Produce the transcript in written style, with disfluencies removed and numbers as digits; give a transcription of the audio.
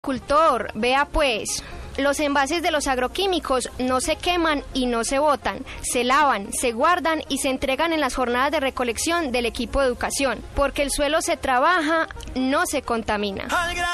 agricultor, vea pues. Los envases de los agroquímicos no se queman y no se botan, se lavan, se guardan y se entregan en las jornadas de recolección del equipo de educación, porque el suelo se trabaja, no se contamina.